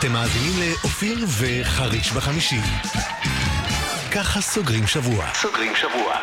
אתם מאזינים לאופיר וחריש בחמישי. ככה סוגרים שבוע. סוגרים שבוע.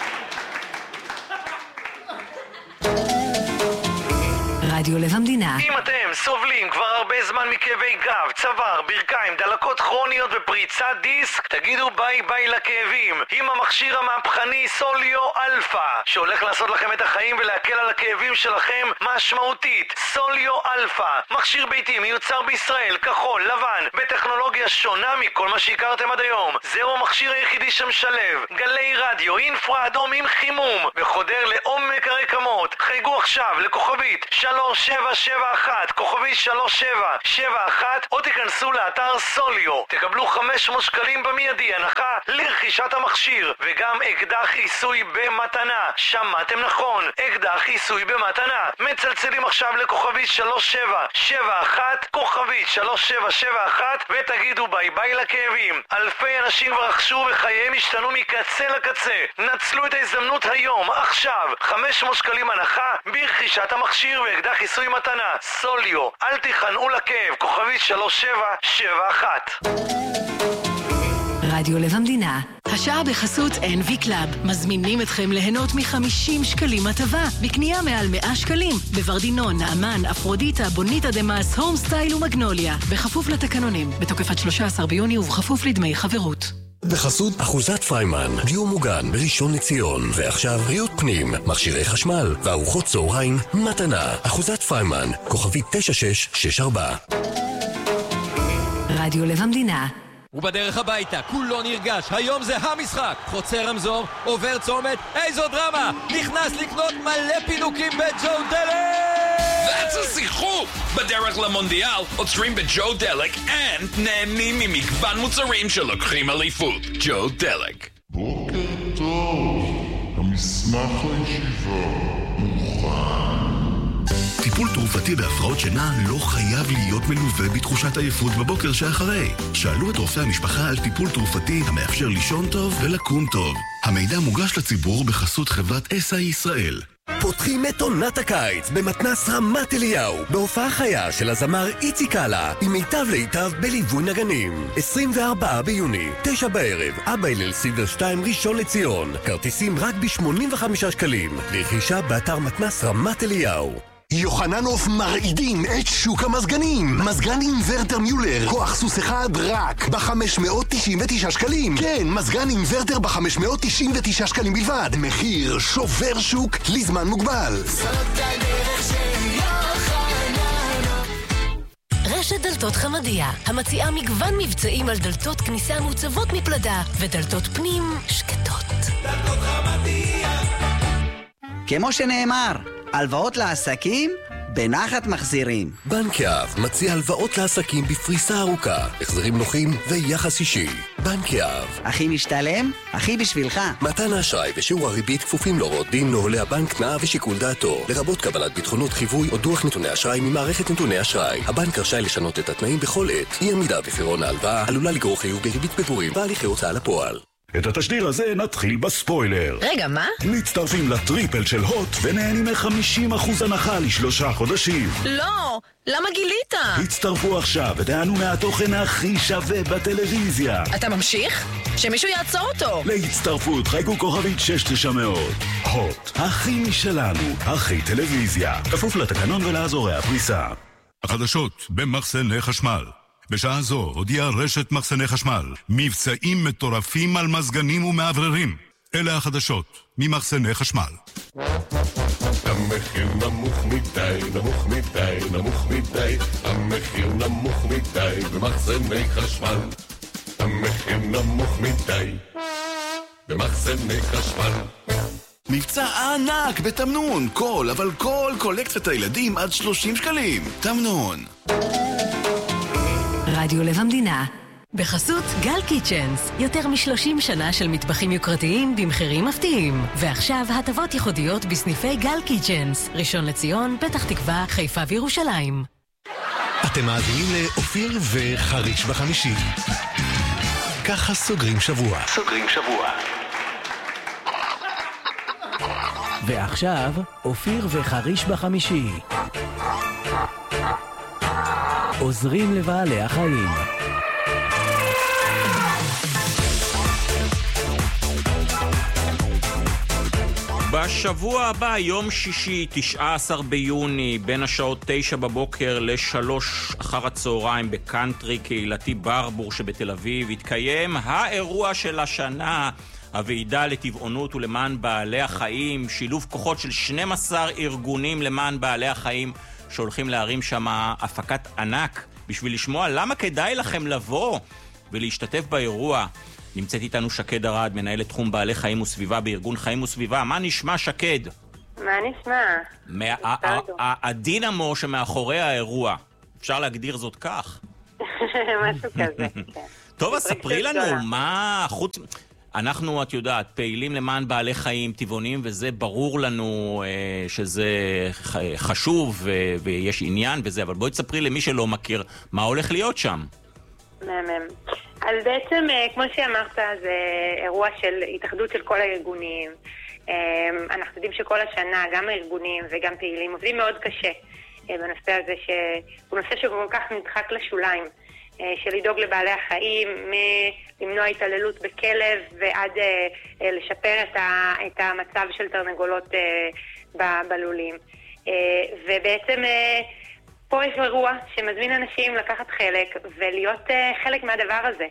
רדיו לב המדינה. אם אתם סובלים כבר הרבה זמן מכאבי גב, צוואר, ברכיים, דלקות כרוניות ופריצת דיסק, תגידו ביי ביי לכאבים עם המכשיר המהפכני סוליו אלפא, שהולך לעשות לכם את החיים ולהקל על הכאבים שלכם משמעותית. סוליו אלפא, מכשיר ביתי מיוצר בישראל, כחול, לבן, בטכנולוגיה שונה מכל מה שהכרתם עד היום. זהו המכשיר היחידי שמשלב גלי רדיו, אינפרה אדום עם חימום וחודר לעומק הרקמות. חייגו עכשיו לכוכבית 3771, כוכבית 3771, או תיכנסו לאתר סוליו. תקבלו 500 שקלים במיידי הנחה לרכישת המכשיר, וגם אקדח עיסוי במתנה. שמעתם נכון, אקדח עיסוי במתנה. מצלצלים עכשיו לכוכבית 3771, כוכבית 3771, ותגידו ביי ביי לכאבים. אלפי אנשים כבר רכשו וחייהם השתנו מקצה לקצה. נצלו את ההזדמנות היום, עכשיו. 500 שקלים הנחה ברכישת המכשיר ואקדח עיסוי מתנה. סוליו, אל תיכנעו לכאב, כוכבית 3771. רדיו לב המדינה. השעה בחסות NV קלאב. מזמינים אתכם ליהנות מ-50 שקלים הטבה בקנייה מעל 100 שקלים בוורדינון, נעמן, אפרודיטה, בוניטה דמאס, הום סטייל ומגנוליה, בכפוף לתקנונים, בתוקף עד 13 ביוני ובכפוף לדמי חברות. בחסות אחוזת פריימן, דיור מוגן בראשון לציון, ועכשיו ריהוט פנים, מכשירי חשמל וארוחות צהריים מתנה. אחוזת פריימן, כוכבית 9664. רדיו לב המדינה. ובדרך הביתה, כולו נרגש, היום זה המשחק. חוצה רמזור, עובר צומת, איזו דרמה! נכנס לקנות מלא פינוקים בג'ו דלק! That's a שיחוק! בדרך למונדיאל, עוצרים בג'ו דלק, and נהנים ממגוון מוצרים שלוקחים אליפות. ג'ו דלק. בוקר טוב, המסמך לישיבה מוכן. טיפול תרופתי בהפרעות שינה לא חייב להיות מלווה בתחושת עייפות בבוקר שאחרי. שאלו את רופא המשפחה על טיפול תרופתי המאפשר לישון טוב ולקום טוב. המידע מוגש לציבור בחסות חברת SI ישראל. פותחים את עונת הקיץ במתנס רמת אליהו בהופעה חיה של הזמר איציק קאלה עם מיטב להיטב בליווי נגנים. 24 ביוני, 9 בערב, אבא הלל סילבר 2 ראשון לציון. כרטיסים רק ב-85 שקלים. לרכישה באתר מתנס רמת אליהו. יוחננוף מרעידים את שוק המזגנים. מזגן אינוורטר מיולר, כוח סוס אחד רק ב-599 שקלים. כן, מזגן אינוורטר ב-599 שקלים בלבד. מחיר שובר שוק לזמן מוגבל. זאת הדרך של יוחננוף. רשת דלתות חמדיה, המציעה מגוון מבצעים על דלתות כניסה מוצבות מפלדה ודלתות פנים שקטות. דלתות חמדיה. כמו שנאמר, הלוואות לעסקים בנחת מחזירים. בנק יהב מציע הלוואות לעסקים בפריסה ארוכה, החזרים נוחים ויחס אישי. בנק יהב. הכי משתלם, הכי בשבילך. מתן האשראי ושיעור הריבית כפופים להוראות דין נוהלי הבנק, תנאיו ושיקול דעתו, לרבות קבלת ביטחונות חיווי או דוח נתוני אשראי ממערכת נתוני אשראי. הבנק רשאי לשנות את התנאים בכל עת. אי עמידה בפירעון ההלוואה עלולה לגרור חיוב בריבית פיגורים והליכי הוצאה לפועל. את התשדיר הזה נתחיל בספוילר. רגע, מה? מצטרפים לטריפל של הוט ונהנים מ-50% הנחה ל3 חודשים. לא, למה גילית? הצטרפו עכשיו ותענו מהתוכן הכי שווה בטלוויזיה. אתה ממשיך? שמישהו יעצור אותו. להצטרפות חייגו כוכבית 6900. הוט, הכי משלנו, הכי טלוויזיה. כפוף לתקנון ולאזורי הפריסה. החדשות במחסני חשמל. בשעה זו הודיעה רשת מחסני חשמל מבצעים מטורפים על מזגנים ומעבררים. אלה החדשות ממחסני חשמל. המחיר נמוך מדי, נמוך מדי, נמוך מדי. המחיר נמוך מדי במחסני חשמל. המחיר נמוך מדי במחסני חשמל. מבצע ענק בתמנון, אבל כל קולקציית הילדים עד 30 שקלים. תמנון. רדיו לב המדינה. בחסות גל קיצ'נס, יותר מ-30 שנה של מטבחים יוקרתיים במחירים מפתיעים. ועכשיו הטבות ייחודיות בסניפי גל קיצ'נס, ראשון לציון, פתח תקווה, חיפה וירושלים. אתם מאזינים לאופיר וחריש בחמישי. ככה סוגרים שבוע. סוגרים שבוע. ועכשיו, אופיר וחריש בחמישי. עוזרים לבעלי החיים. בשבוע הבא, יום שישי, 19 ביוני, בין השעות 9 בבוקר ל3 אחר הצהריים בקאנטרי קהילתי ברבור שבתל אביב, יתקיים האירוע של השנה, הוועידה לטבעונות ולמען בעלי החיים, שילוב כוחות של 12 ארגונים למען בעלי החיים שהולכים להרים שם הפקת ענק בשביל לשמוע למה כדאי לכם לבוא ולהשתתף באירוע. נמצאת איתנו שקד ארד, מנהלת תחום בעלי חיים וסביבה בארגון חיים וסביבה. מה נשמע, שקד? מה נשמע? הדינמו שמאחורי האירוע, אפשר להגדיר זאת כך? משהו כזה, כן. טוב, אז ספרי לנו, מה חוץ... אנחנו, את יודעת, פעילים למען בעלי חיים, טבעונים, וזה ברור לנו שזה חשוב ויש עניין וזה, אבל בואי תספרי למי שלא מכיר, מה הולך להיות שם? אז בעצם, כמו שאמרת, זה אירוע של התאחדות של כל הארגונים. אנחנו יודעים שכל השנה, גם הארגונים וגם פעילים, עובדים מאוד קשה בנושא הזה, שהוא נושא שכל כך נדחק לשוליים, של לדאוג לבעלי החיים, למנוע התעללות בכלב ועד לשפר את המצב של תרנגולות בלולים. ובעצם פה יש אירוע שמזמין אנשים לקחת חלק ולהיות חלק מהדבר הזה.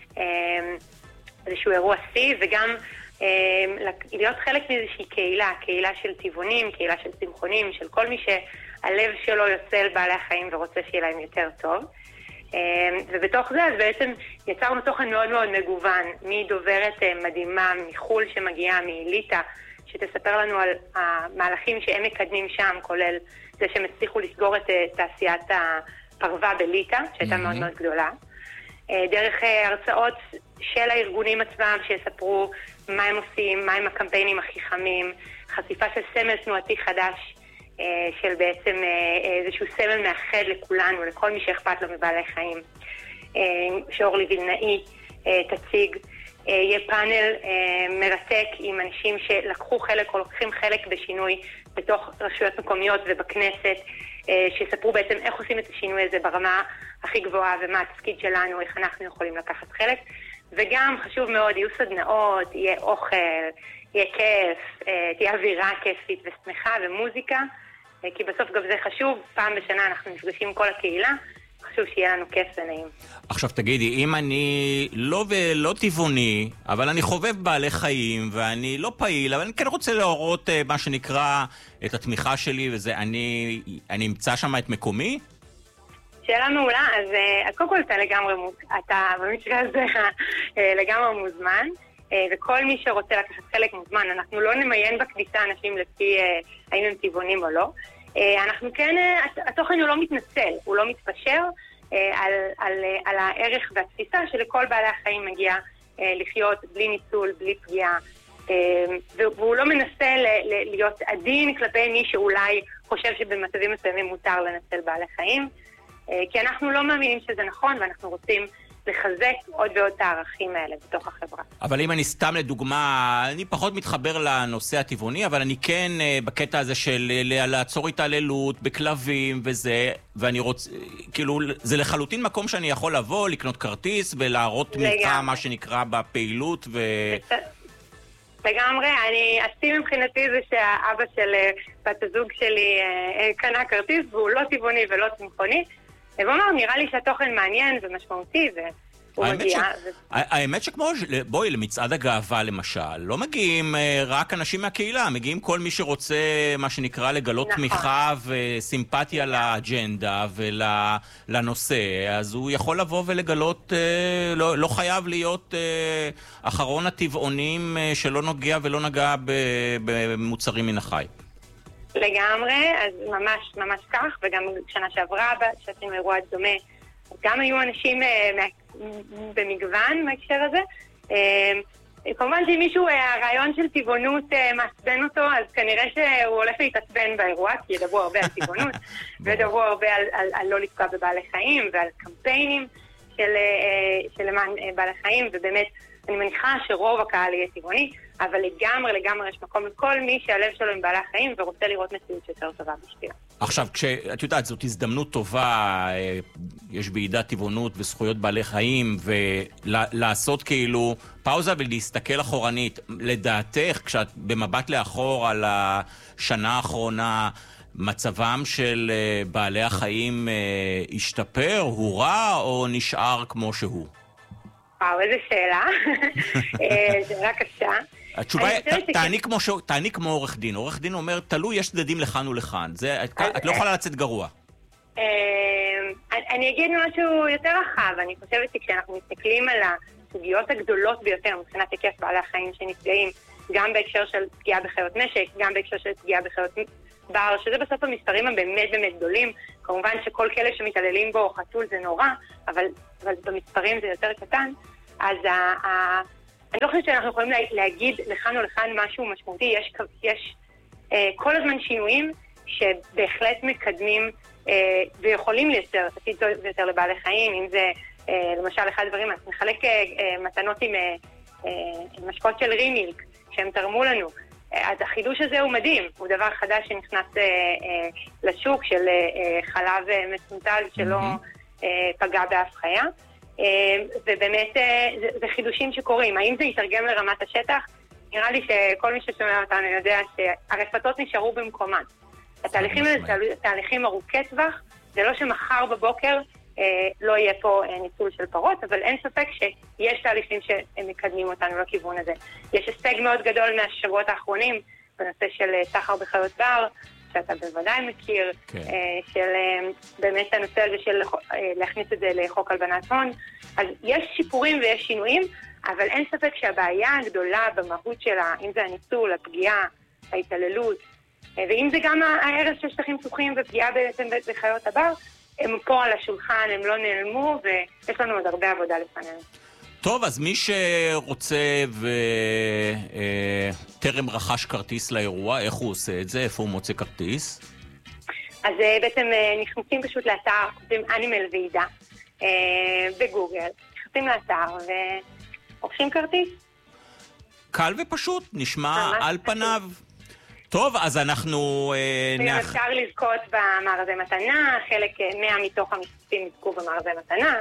איזשהו אירוע סי, וגם להיות חלק מאיזושהי קהילה של טבעונים, קהילה של צמחונים, של כל מי שהלב שלו יוצא אל בעלי החיים ורוצה שיהיה להם יותר טוב. ובתוך זה אז בעצם יצרנו תוכן מאוד מאוד מגוון, מדוברת מדהימה מחול שמגיעה מאליטה, שתספר לנו על המהלכים שהם מקדמים שם, כולל זה שהם הצליחו לסגור את תעשיית הפרווה בליטה, שהייתה מאוד מאוד גדולה. דרך הרצאות של הארגונים עצמם שיספרו מה הם עושים, מה הם הקמפיינים הכי חמים, חשיפה של סמל תנועתי חדש, של בעצם איזשהו סמל מאחד לכולנו, לכל מי שאכפת לו מבעלי חיים, שאורלי וילנאי תציג. יהיה פאנל מרתק עם אנשים שלקחו חלק או לוקחים חלק בשינוי בתוך רשויות מקומיות ובכנסת, שיספרו בעצם איך עושים את השינוי הזה ברמה הכי גבוהה ומה התפקיד שלנו, איך אנחנו יכולים לקחת חלק. וגם חשוב מאוד, יהיו סדנאות, יהיה אוכל, יהיה כיף, תהיה אווירה כיפית ושמחה ומוזיקה, כי בסוף גם זה חשוב, פעם בשנה אנחנו נפגשים עם כל הקהילה, חשוב שיהיה לנו כיף ונעים. עכשיו תגידי, אם אני לא טבעוני, אבל אני חובב בעלי חיים, ואני לא פעיל, אבל אני כן רוצה להראות מה שנקרא את התמיכה שלי, וזה, אני אמצא שם את מקומי? שאלה מעולה, אז קודם כל אתה במקרה הזה לגמרי מוזמן, וכל מי שרוצה לקחת חלק מוזמן, אנחנו לא נמיין בכניסה אנשים לפי האם הם טבעונים או לא. אנחנו כן, התוכן הוא לא מתנצל, הוא לא מתפשר על הערך והתפיסה שלכל בעלי החיים מגיע לחיות בלי ניצול, בלי פגיעה, והוא לא מנסה להיות עדין כלפי מי שאולי חושב שבמצבים מסוימים מותר לנצל בעלי חיים, כי אנחנו לא מאמינים שזה נכון, ואנחנו רוצים לחזק עוד ועוד את הערכים האלה בתוך החברה. אבל אם אני סתם לדוגמה, אני פחות מתחבר לנושא הטבעוני, אבל אני כן בקטע הזה של לעצור התעללות בכלבים וזה, ואני רוצה, כאילו, זה לחלוטין מקום שאני יכול לבוא, לקנות כרטיס ולהראות תמיכה, מה שנקרא, בפעילות לגמרי, עשיתי מבחינתי זה שהאבא של בת הזוג שלי קנה כרטיס, והוא לא טבעוני ולא צמחוני, ואומר, נראה לי שהתוכן מעניין ומשמעותי, והוא מגיע. האמת שכמו, בואי, למצעד הגאווה למשל, לא מגיעים רק אנשים מהקהילה, מגיעים כל מי שרוצה, מה שנקרא, לגלות תמיכה וסימפתיה לאג'נדה ולנושא, אז הוא יכול לבוא ולגלות, לא חייב להיות אחרון הטבעונים שלא נוגע ולא נגע במוצרים מן החי. לגמרי, אז ממש כך, וגם שנה שעברה, שעשינו אירוע דומה, גם היו אנשים במגוון מהקשר הזה. כמובן שאם מישהו, הרעיון של טבעונות מעצבן אותו, אז כנראה שהוא הולך להתעצבן באירוע, כי ידברו הרבה על טבעונות, וידברו הרבה על לא לפגוע בבעלי חיים, ועל קמפיינים של למען בעלי חיים, ובאמת אני מניחה שרוב הקהל יהיה טבעוני, אבל לגמרי יש מקום לכל מי שהלב שלו עם בעלי החיים ורוצה לראות מציאות יותר טובה בשבילה. עכשיו, את יודעת, זאת הזדמנות טובה, יש בעידת טבעונות וזכויות בעלי חיים, ולעשות כאילו פאוזה ולהסתכל אחורנית. לדעתך, כשאת במבט לאחור על השנה האחרונה, מצבם של בעלי החיים השתפר, הוא רע או נשאר כמו שהוא? איזה שאלה. שאלה קשה. התשובה היא, תעני כמו עורך דין. עורך דין אומר, תלוי, יש צדדים לכאן ולכאן. את לא יכולה לצאת גרוע. אני אגיד משהו יותר רחב. אני חושבת שכשאנחנו מסתכלים על הסוגיות הגדולות ביותר, מבחינת היקף בעלי החיים שנפגעים, גם בהקשר של פגיעה בחיות משק, גם בהקשר של פגיעה בחיות בר, שזה בסוף המספרים הם באמת גדולים. כמובן שכל כלב שמתעללים בו או חתול זה נורא, אבל במספרים זה יותר קטן. אז אני לא חושבת שאנחנו יכולים להגיד לכאן או לכאן משהו משמעותי. יש כל הזמן שינויים שבהחלט מקדמים ויכולים לייצר עתיד טוב יותר לבעלי חיים. אם זה למשל אחד הדברים, אנחנו נחלק מתנות עם משקות של רימילק שהם תרמו לנו. אז החידוש הזה הוא מדהים, הוא דבר חדש שנכנס לשוק של חלב מצונטל שלא פגע באף חיה. ובאמת זה חידושים שקורים. האם זה יתרגם לרמת השטח? נראה לי שכל מי ששומע אותנו יודע שהרפתות נשארו במקומן. התהליכים האלה זה תהליכים ארוכי טווח, זה לא שמחר בבוקר לא יהיה פה ניצול של פרות, אבל אין ספק שיש תהליכים שמקדמים אותנו לכיוון הזה. יש הישג מאוד גדול מהשבועות האחרונים בנושא של סחר בחיות בר, שאתה בוודאי מכיר, של באמת הנושא הזה של להכניס את זה לחוק הלבנת הון. אז יש שיפורים ויש שינויים, אבל אין ספק שהבעיה הגדולה במהות שלה, אם זה הניצול, הפגיעה, ההתעללות, ואם זה גם ההרס של שטחים פתוחים ופגיעה בעצם בחיות הבר, הם פה על השולחן, הם לא נעלמו, ויש לנו עוד הרבה עבודה לפנינו. טוב, אז מי שרוצה וטרם רכש כרטיס לאירוע, איך הוא עושה את זה? איפה הוא מוצא כרטיס? אז בעצם נכנסים פשוט לאתר, כותבים אנימל ועידה בגוגל, נכנסים לאתר ורוכשים כרטיס. קל ופשוט, נשמע על פניו. טוב, אז אנחנו... וגם אפשר לזכות במארזי מתנה, חלק 100 מתוך המשתתפים יזכו במארזי מתנה.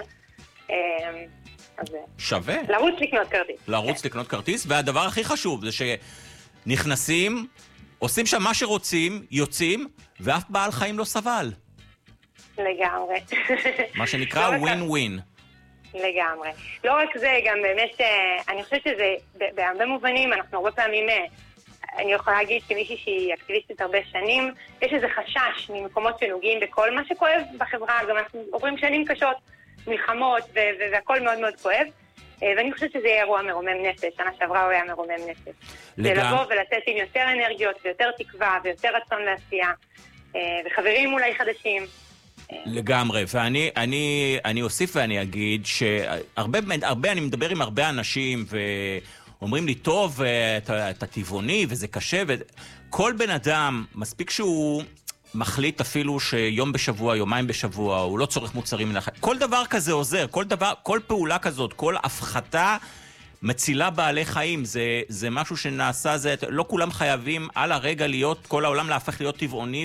שווה. לרוץ לקנות כרטיס. לרוץ לקנות כרטיס, והדבר הכי חשוב זה שנכנסים, עושים שם מה שרוצים, יוצאים, ואף בעל חיים לא סבל. לגמרי. מה שנקרא ווין ווין. לגמרי. לא רק זה, גם באמת, אני חושבת שזה, בהרבה מובנים, אנחנו הרבה פעמים... אני יכולה להגיד כמישהי שהיא אקטיביסטית הרבה שנים, יש איזה חשש ממקומות שנוגעים בכל מה שכואב בחברה, גם אנחנו עוברים שנים קשות, מלחמות, והכל מאוד מאוד כואב, ואני חושבת שזה יהיה אירוע מרומם נפש, שנה שעברה הוא היה מרומם נפש. זה לבוא ולתת עם יותר אנרגיות, ויותר תקווה, ויותר רצון לעשייה, וחברים אולי חדשים. לגמרי, ואני אוסיף ואני אגיד שהרבה, אני מדבר עם הרבה אנשים, אומרים לי, טוב, אתה טבעוני וזה קשה, כל בן אדם, מספיק שהוא מחליט אפילו שיום בשבוע, יומיים בשבוע, הוא לא צורך מוצרים מן החיים. כל דבר כזה עוזר, כל פעולה כזאת, כל הפחתה מצילה בעלי חיים, זה משהו שנעשה, לא כולם חייבים על הרגע להיות, כל העולם להפך להיות טבעוני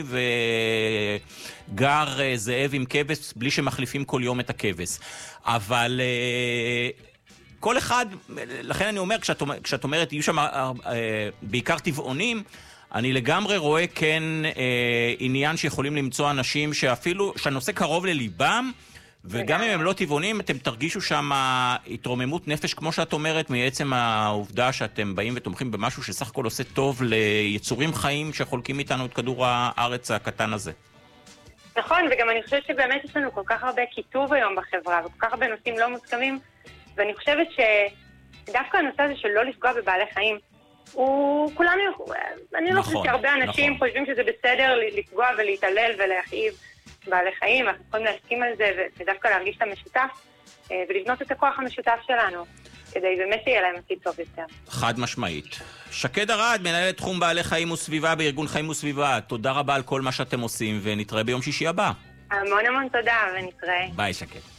וגר זאב עם כבש, בלי שמחליפים כל יום את הכבש. אבל... כל אחד, לכן אני אומר, כשאת אומרת, יהיו שם בעיקר טבעונים, אני לגמרי רואה כן עניין שיכולים למצוא אנשים שאפילו, שהנושא קרוב לליבם, וגם אם הם לא טבעונים, אתם תרגישו שם התרוממות נפש, כמו שאת אומרת, מעצם העובדה שאתם באים ותומכים במשהו שסך הכל עושה טוב ליצורים חיים שחולקים איתנו את כדור הארץ הקטן הזה. נכון, וגם אני חושבת שבאמת יש לנו כל כך הרבה כיתוב היום בחברה, וכל כך הרבה נושאים לא מוסכמים, ואני חושבת שדווקא הנושא הזה של לא לפגוע בבעלי חיים, כולנו, אני לא חושבת שהרבה אנשים חושבים שזה בסדר לפגוע ולהתעלל ולהכאיב בעלי חיים, אנחנו יכולים להסכים על זה ודווקא להרגיש את המשותף ולבנות את הכוח המשותף שלנו, כדי באמת שיהיה להם עתיד טוב יותר. חד משמעית. שקד ארד, מנהלת תחום בעלי חיים וסביבה בארגון חיים וסביבה, תודה רבה על כל מה שאתם עושים ונתראה ביום שישי הבא. המון המון תודה ונתראה. ביי שקד.